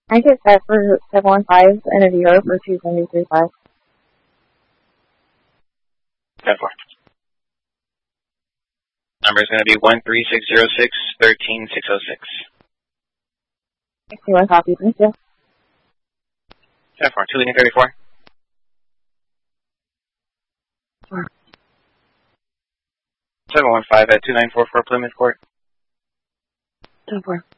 I get set for 715 and a VR for 273.5. 10-4. Number is going to be 13606-13606. 61 copy, thank you. 10-4, 2 leading 34. 715 at 2944 Plymouth Court. 10-4.